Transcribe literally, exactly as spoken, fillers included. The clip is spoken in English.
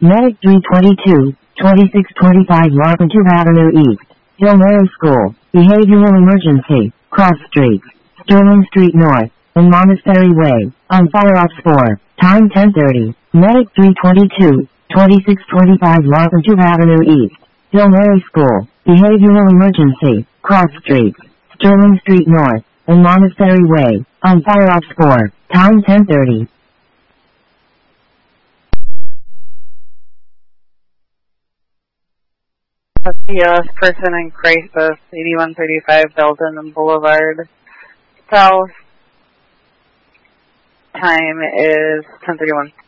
Medic three twenty-two, twenty-six twenty-five Marketing Avenue East, Hill Mary School, Behavioral Emergency, Cross Street, Sterling Street North, and Monastery Way, on fire ops four, time ten thirty. Medic three twenty-two, twenty-six twenty-five Marketing Avenue East, Hill Mary School, Behavioral Emergency, Cross Street, Sterling Street North, and Monastery Way, on fire ops four, time ten thirty. A P O S person in crisis, eighty-one thirty-five Belden Boulevard, South. Time is ten thirty-one.